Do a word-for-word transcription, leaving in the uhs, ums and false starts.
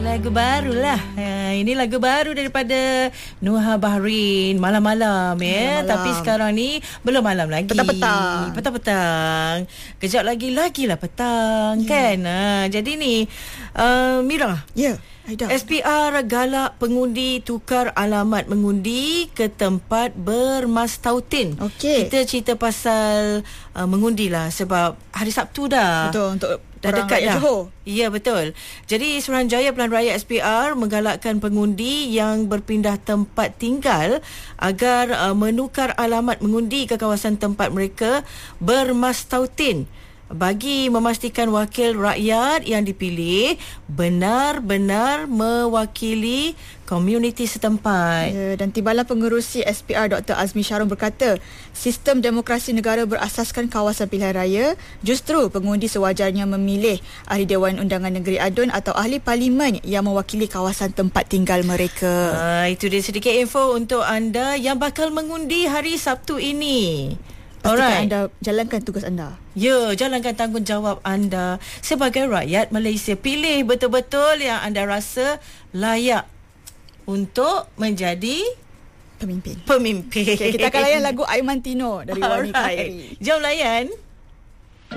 Lagu baru lah. Ha, ini lagu baru daripada Nuha Bahrain. Malam-malam ya. Malam. Tapi sekarang ni belum malam lagi. Petang-petang. Petang-petang. Kejap lagi lagilah petang yeah. kan. Ha, jadi ni uh, Mira. Ya. Yeah. S P R galak pengundi tukar alamat mengundi ke tempat bermastautin. Okey. Kita cerita pasal uh, mengundi lah sebab hari Sabtu dah. Betul, untuk dah dekat dah. Johor. Ya, betul. Jadi Suruhanjaya Pilihan Raya S P R menggalakkan pengundi yang berpindah tempat tinggal agar uh, menukar alamat mengundi ke kawasan tempat mereka bermastautin, bagi memastikan wakil rakyat yang dipilih benar-benar mewakili komuniti setempat. Ya, dan Timbalan Pengerusi S P R Doktor Azmi Sharon berkata, sistem demokrasi negara berasaskan kawasan pilihan raya. Justru pengundi sewajarnya memilih ahli Dewan Undangan Negeri Adun atau ahli parlimen yang mewakili kawasan tempat tinggal mereka. Uh, itu dia sedikit info untuk anda yang bakal mengundi hari Sabtu ini. Pastikan Alright. anda jalankan tugas anda. Ya, jalankan tanggungjawab anda sebagai rakyat Malaysia. Pilih betul-betul yang anda rasa layak untuk menjadi Pemimpin. Pemimpin. Okay, kita akan layan lagu Aiman Tino dari Wani Khairi. Jom layan.